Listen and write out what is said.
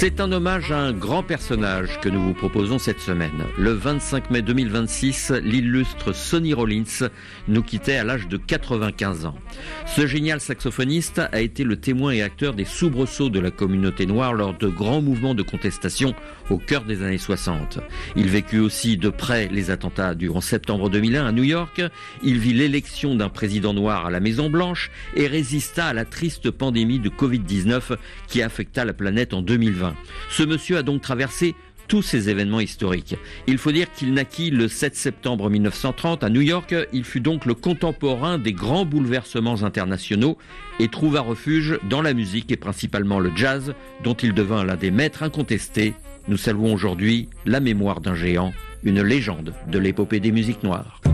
C'est un hommage à un grand personnage que nous vous proposons cette semaine. Le 25 mai 2026, l'illustre Sonny Rollins nous quittait à l'âge de 95 ans. Ce génial saxophoniste a été le témoin et acteur des soubresauts de la communauté noire lors de grands mouvements de contestation au cœur des années 60. Il vécut aussi de près les attentats du 11 septembre 2001 à New York. Il vit l'élection d'un président noir à la Maison-Blanche et résista à la triste pandémie de Covid-19 qui affecta la planète en 2020. Ce monsieur a donc traversé tous ces événements historiques. Il faut dire qu'il naquit le 7 septembre 1930 à New York. Il fut donc le contemporain des grands bouleversements internationaux et trouva refuge dans la musique et principalement le jazz, dont il devint l'un des maîtres incontestés. Nous saluons aujourd'hui la mémoire d'un géant, une légende de l'épopée des musiques noires.